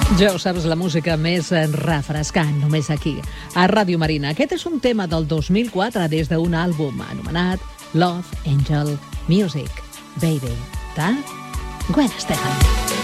Ja ho saps, la música més refrescant, només aquí, a Ràdio Marina. Aquest és un tema del 2004 des d'un àlbum anomenat Love Angel Music. Baby, de Gwen Stefani.